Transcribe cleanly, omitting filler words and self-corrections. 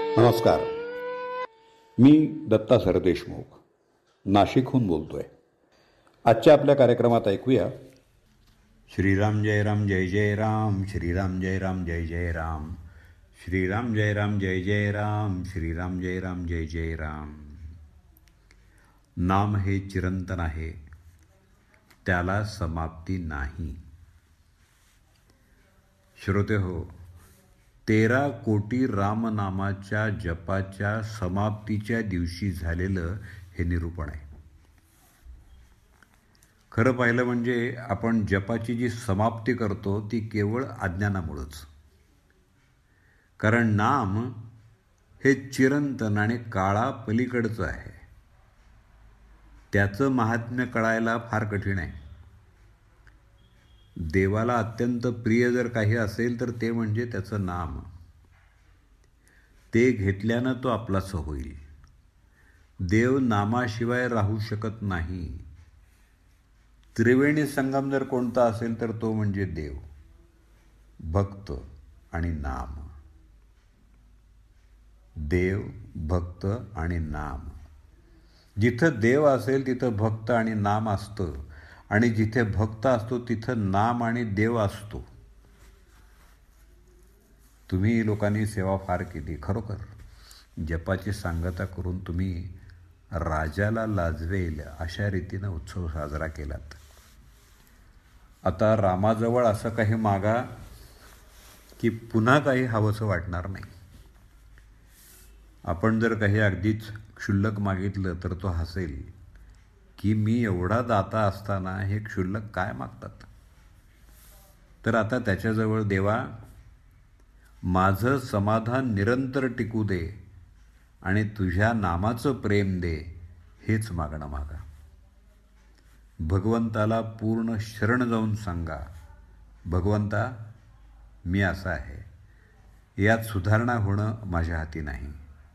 नमस्कार. मी दत्ता सरदेशमुख नाशिकहून बोलतोय. आजच्या आपल्या कार्यक्रमात ऐकूया श्रीराम जय राम जय जय राम, श्रीराम जय राम जय जय राम, श्रीराम जय राम जय जय राम, श्रीराम जय राम जय जय राम. नाम हे चिरंतन आहे, त्याला समाप्ती नाही. श्रोते हो, 13 कोटी रामनामाच्या जपाच्या समाप्तीच्या दिवशी झालेलं हे निरूपण आहे. खरं पाहिलं म्हणजे आपण जपाची जी समाप्ती करतो ती केवळ अज्ञानामुळंच. कारण नाम हे चिरंतन आणि काळापलीकडचं आहे. त्याचं महात्म्य कळायला फार कठीण आहे. देवाला अत्यंत प्रिय जर काही असेल तर ते म्हणजे त्याचं नाम. ते घेतल्यानं तो आपलाच होईल. देव नामाशिवाय राहू शकत नाही. त्रिवेणी संगम जर कोणता असेल तर तो म्हणजे देव, भक्त आणि नाम. देव, भक्त आणि नाम. जिथं देव असेल तिथं भक्त आणि नाम असतं, आणि जिथे भक्त असतो तिथं नाम आणि देव असतो. तुम्ही लोकांनी सेवा फार केली. खरोखर जपाची सांगता करून तुम्ही राजाला लाजवेल अशा रीतीनं उत्सव साजरा केलात. आता रामाजवळ असं काही मागा की पुन्हा काही हवंसं वाटणार नाही. आपण जर काही अगदीच क्षुल्लक मागितलं तर तो हसेल की मी एवढा दाता असताना हे क्षुल्लक काय मागतात. तर आता त्याच्याजवळ देवा, माझं समाधान निरंतर टिकू दे आणि तुझ्या नामाचं प्रेम दे, हेच मागणं मागा. भगवंताला पूर्ण शरण जाऊन सांगा, भगवंता मी असा आहे, यात सुधारणा होणं माझ्या हाती नाही.